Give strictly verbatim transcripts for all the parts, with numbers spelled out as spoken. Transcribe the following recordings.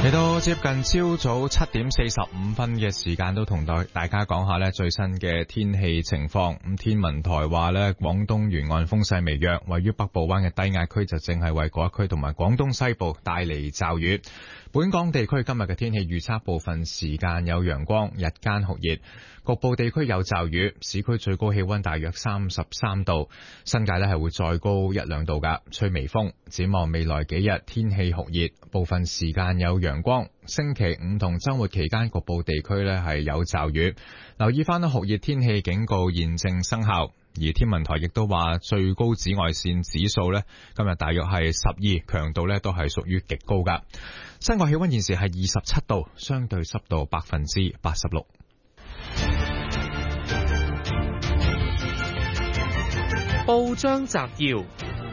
嚟到接近朝早七點四十五分嘅時間，都同大大家講下呢最新嘅天氣情況。咁天文台話呢，廣東沿岸風勢微弱，位於北部灣嘅低壓區就正係為嗰一區同埋廣東西部帶嚟驟雨。本港地區今日嘅天氣預測，部分時間有陽光，日間酷熱，局部地區有驟雨。市區最高氣溫大約三十三度，新界呢係會再高一兩度噶，吹微風。展望未來幾日天氣酷熱，部分時間有陽光。星期五同周末期間，局部地區呢係有驟雨。留意翻酷熱天氣警告現正生效。而天文台亦都話，最高紫外線指數呢今日大約係十二，強度呢都係屬於極高噶。室外氣溫現時係二十七度，相對濕度百分之八十六。 報章摘要：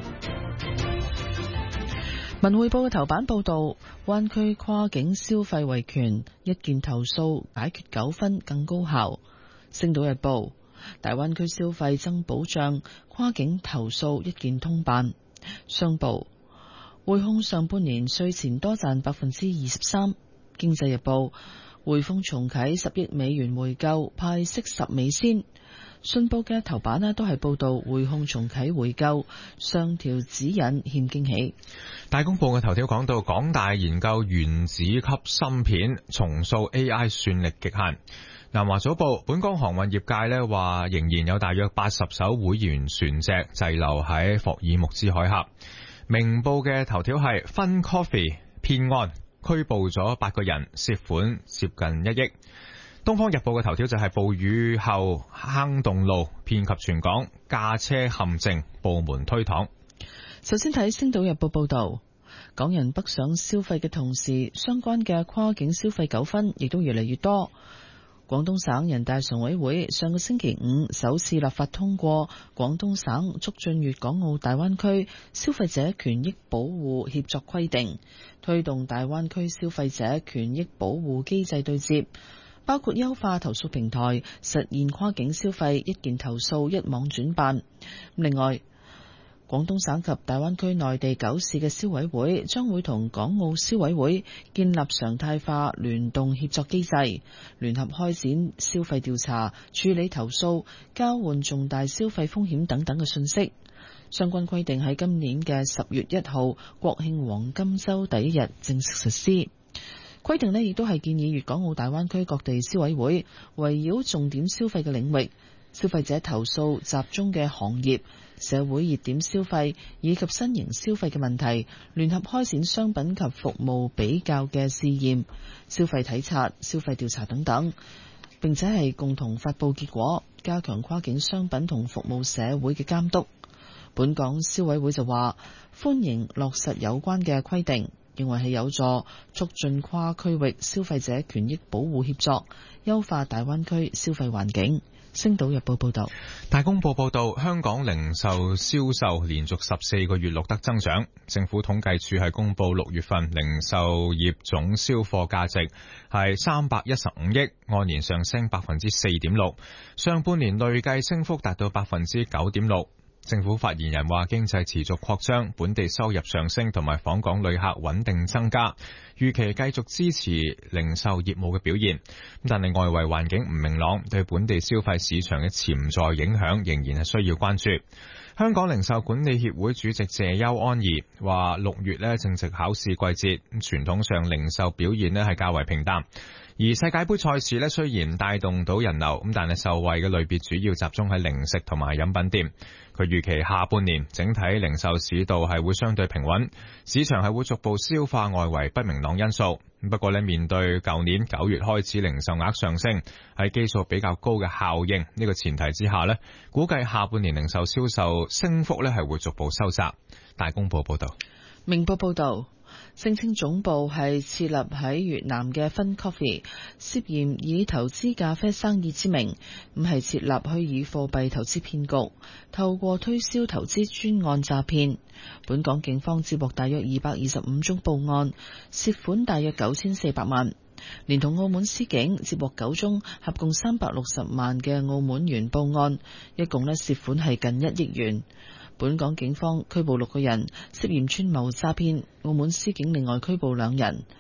文匯報嘅頭版報道，灣區跨境消費維權，一件投訴解決糾紛更高效。星島日報：大灣區消費增保障，跨境投訴一件通辦。商報：匯控上半年稅前多賺百分之二十三。經濟日報：匯豐重啟十億美元回購，派息十美仙。信報嘅頭版呢都係報道匯控重啟回購，上調指引欠驚喜。 大公報嘅頭條講到，港大研究原子級芯片，重塑 A I 算力極限。南華早報：本港航運業界呢話，仍然有大約八十艘會員船隻滯留喺霍爾木茲海峽。明報嘅頭條係 Fun Coffee 騙案，拘捕咗八個人，涉款接近一億。東方日報嘅頭條就係暴雨後坑洞路遍及全港，駕車陷阱，部門推搪。 首先睇星島日報報道，港人北上消費嘅同時，相關嘅跨境消費糾紛亦都越嚟越多。廣東省人大常委會上個星期五首次立法通過廣東省促進粵港澳大灣區消費者權益保護協作規定，推動大灣區消費者權益保護機制對接，包括優化投訴平台，實現跨境消費一件投訴一網轉辦。另外，廣東省及大灣區內地九市嘅消委會將會同港澳消委會建立常態化聯動協作機制，聯合開展消費調查、處理投訴、交換重大消費風險等等嘅信息。相關規定喺今年嘅十月一號國慶黃金週第一日正式實施。規定呢亦都係建議粵港澳大灣區各地消委會圍繞重點消費嘅領域、消費者投訴集中嘅行業、社會熱點消費以及新型消費嘅問題，聯合開展商品及服務比較嘅試驗、消費體察、消費調查等等，並且係共同發佈結果，加強跨境商品同服務社會嘅監督。本港消委會就話歡迎落實有關嘅規定，認為係有助促進跨區域消費者權益保護協作，優化大灣區消費環境。星島日報報道。 大公報報道，香港零售銷售連續十四個月錄得增長。政府統計處係公布六月份零售業總銷貨價值係三百一十五億，按年上升百分之四點六，上半年累計升幅達到百分之九點六。政府發言人話，經濟持續擴張，本地收入上升同埋訪港旅客穩定增加，預期繼續支持零售業務嘅表現。但係外圍環境唔明朗，對本地消費市場嘅潛在影響仍然係需要關注。香港零售管理協會主席謝邱安儀話，六月呢正值考試季節，傳統上零售表現呢係較為平淡。而世界盃賽事呢雖然帶動到人流，咁但係受惠嘅類別主要集中喺零食同埋飲品店。佢預期下半年整體零售市道係會相對平穩，市場係會逐步消化外圍不明朗因素。不過呢，面對舊年九月開始零售額上升，喺基數比較高嘅效應呢個前提之下呢，估計下半年零售銷售升幅呢係會逐步收窄。大公報報道。 明報報道，聲稱總部係設立喺越南嘅 Fun Coffee 涉嫌以投資咖啡生意之名，咁係設立虛擬貨幣投資騙局，透過推銷投資專案詐騙。本港警方接獲大約二百二十五宗報案，涉款大約九千四百萬，連同澳門司警接獲九宗，合共三百六十萬嘅澳門元報案，一共呢涉款係近一億元。本港警方拘捕六個人，涉嫌串謀詐騙，澳門司警另外拘捕兩人。調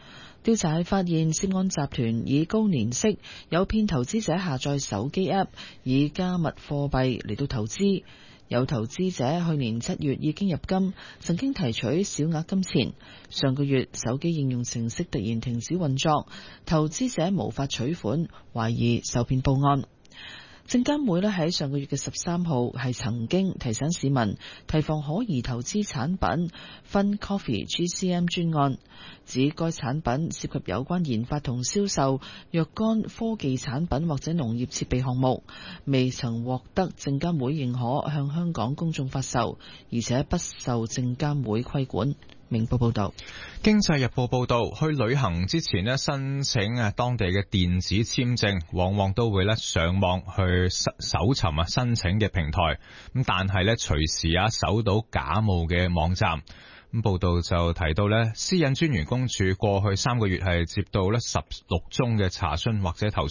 調查係發現，涉案集團以高年息誘騙投資者下載手機 App， 以加密貨幣嚟到投資。有投資者去年七月已經入金，曾經提取小額金錢。上個月手機應用程式突然停止運作，投資者無法取款，懷疑受騙報案。證監會咧喺上個月嘅十三號係曾經提醒市民提防可疑投資產品 Fund Coffee G C M 專案，指該產品涉及有關研發同銷售若干科技產品或者農業設備項目，未曾獲得證監會認可向香港公眾發售，而且不受證監會規管。明報報道。 經濟日報報道，去旅行之前咧申請啊當地嘅電子簽證，往往都會咧上網去搜尋啊申請嘅平台，咁但係咧隨時啊搜到假冒嘅網站。咁報道就提到咧，私隱專員公署過去三個月係接到咧十六宗嘅查詢或者投訴。